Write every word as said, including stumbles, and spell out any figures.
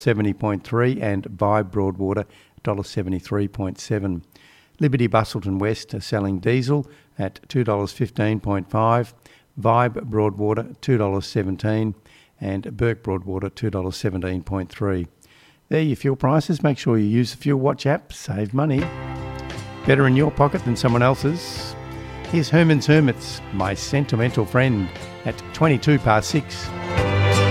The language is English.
seventy point three and Vibe Broadwater one dollar seventy-three point seven. Liberty Bustleton West are selling diesel at two dollars fifteen point five, Vibe Broadwater two dollars seventeen and Burke Broadwater two dollars seventeen point three. There are your fuel prices. Make sure you use the Fuel Watch app. Save money. Better in your pocket than someone else's. Here's Herman's Hermits, My Sentimental Friend, at twenty-two past six.